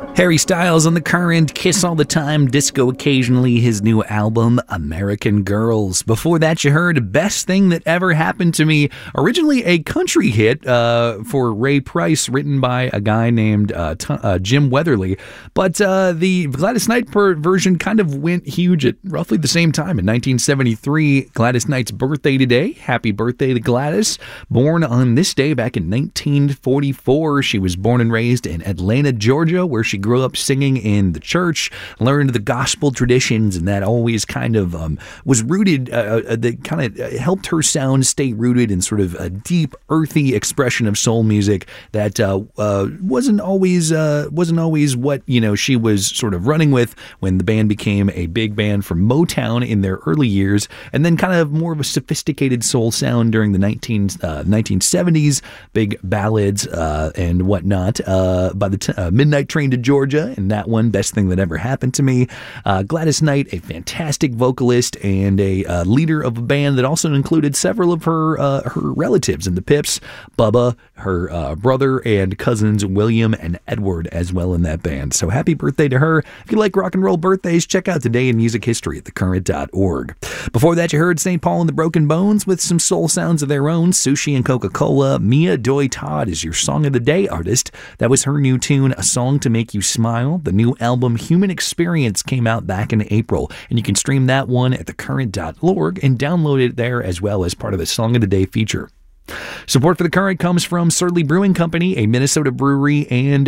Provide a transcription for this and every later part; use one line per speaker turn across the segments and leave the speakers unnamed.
Harry Styles on The Current, Kiss All the Time, Disco Occasionally, his new album, American Girls. Before that, you heard Best Thing That Ever Happened to Me, originally a country hit for Ray Price, written by a guy named Jim Weatherly. But the Gladys Knight version kind of went huge at roughly the same time. In 1973, Gladys Knight's birthday today. Happy birthday to Gladys. Born on this day back in 1944. She was born and raised in Atlanta, Georgia, where she grew up singing in the church, learned the gospel traditions, and that always kind of was rooted, that kind of helped her sound stay rooted in sort of a deep, earthy expression of soul music that wasn't always what, she was sort of running with when the band became a big band from Motown in their early years, and then kind of more of a sophisticated soul sound during the 1970s, big ballads and whatnot. By the Midnight Train to Georgia, and that one, Best Thing That Ever Happened to Me. Gladys Knight, a fantastic vocalist and a leader of a band that also included several of her relatives in the Pips, Bubba, her brother and cousins William and Edward as well in that band. So happy birthday to her. If you like rock and roll birthdays, check out Today in Music History at thecurrent.org. Before that, you heard St. Paul and the Broken Bones with some soul sounds of their own. Sushi and Coca-Cola. Mia Doi Todd is your Song of the Day artist. That was her new tune, A Song to Make You Smile. The new album Human Experience came out back in April, and you can stream that one at thecurrent.org and download it there as well as part of the Song of the Day feature. Support for The Current comes from Surly Brewing Company, a Minnesota brewery and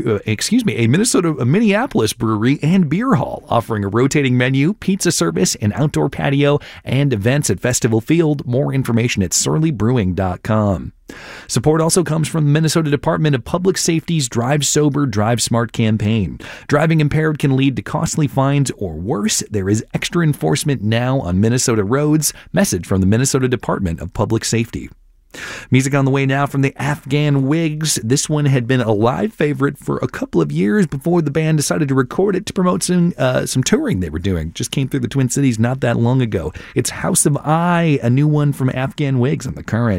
a Minneapolis brewery and beer hall, offering a rotating menu, pizza service, an outdoor patio, and events at Festival Field. More information at surlybrewing.com. Support also comes from the Minnesota Department of Public Safety's Drive Sober, Drive Smart campaign. Driving impaired can lead to costly fines or worse. There is extra enforcement now on Minnesota roads. Message from the Minnesota Department of Public Safety. Music on the way now from the Afghan Wigs. This one had been a live favorite for a couple of years before the band decided to record it to promote some touring they were doing. Just came through the Twin Cities not that long ago. It's House of I, a new one from Afghan Wigs on The Current.